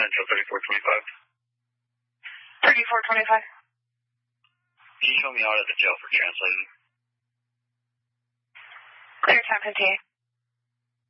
Central 3425. 3425. Can you show me out of the jail for translating? Clear 1058.